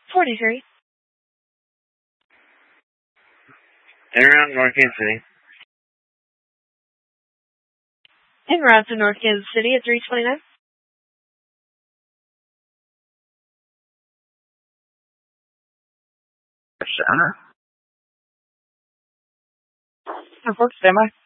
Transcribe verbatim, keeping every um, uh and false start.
forty-three. En route, North Kansas City. En route to North Kansas City at three twenty-nine. Center. Of course, stand by.